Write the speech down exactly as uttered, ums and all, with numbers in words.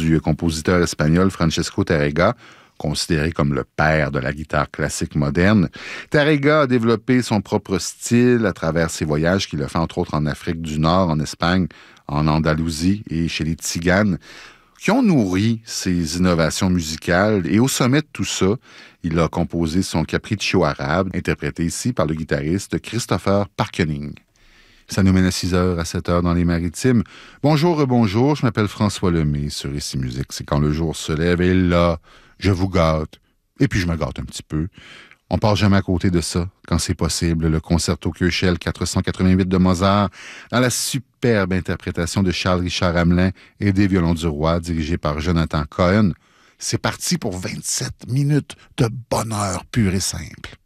du compositeur espagnol Francesco Tárrega, considéré comme le père de la guitare classique moderne. Tárrega a développé son propre style à travers ses voyages qu'il a fait entre autres en Afrique du Nord, en Espagne, en Andalousie et chez les Tziganes, qui ont nourri ses innovations musicales. Et au sommet de tout ça, il a composé son Capriccio arabe, interprété ici par le guitariste Christopher Parkening. Ça nous mène à six heures, à sept heures dans les Maritimes. Bonjour, rebonjour, je m'appelle François Lemay sur Ici Musique. C'est quand le jour se lève et là, je vous gâte. Et puis je me gâte un petit peu. On passe jamais à côté de ça, quand c'est possible. Le concerto Köchel quatre cent quatre-vingt-huit de Mozart, dans la superbe interprétation de Charles-Richard Hamelin et des violons du roi, dirigé par Jonathan Cohen. C'est parti pour vingt-sept minutes de bonheur pur et simple.